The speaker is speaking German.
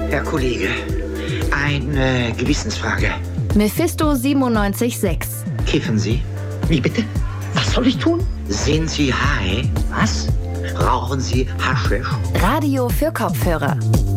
Herr Kollege, eine Gewissensfrage. Mephisto 97.6. Kiffen Sie? Wie bitte? Was soll ich tun? Sind Sie high? Was? Rauchen Sie Haschisch? Radio für Kopfhörer.